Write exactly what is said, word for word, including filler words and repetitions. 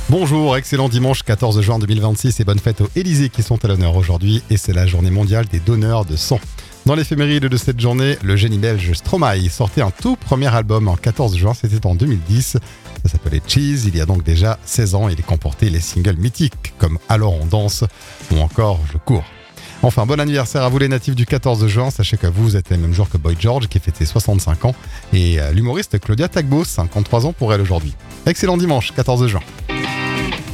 Bonjour, excellent dimanche quatorze juin deux mille vingt-six et bonne fête aux Élysées qui sont à l'honneur aujourd'hui et c'est la journée mondiale des donneurs de sang. Dans l'éphéméride de cette journée, le génie belge Stromae sortait un tout premier album en quatorze juin, c'était en deux mille dix. Ça s'appelait Cheese, il y a donc déjà seize ans et il comportait les singles mythiques comme Alors on danse ou encore Je cours. Enfin, bon anniversaire à vous les natifs du quatorze juin. Sachez que vous êtes le même jour que Boy George qui fêtait soixante-cinq ans et l'humoriste Claudia Tagbo, cinquante-trois ans pour elle aujourd'hui. Excellent dimanche quatorze juin.